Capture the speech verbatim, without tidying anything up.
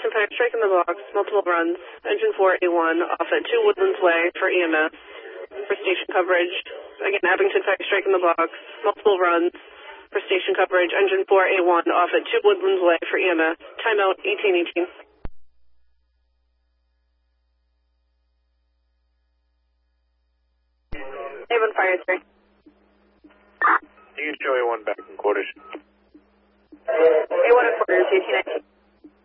Abington Fire, striking the box, multiple runs. Engine four A one off at two Woodlands Way for E M S for station coverage. Again, Abington Fire, striking the box, multiple runs for station coverage. Engine four A one off at two Woodlands Way for E M S. Timeout eighteen eighteen. A one Fire three. You can show A one back in quarters. A one and quarters, eighteen nineteen.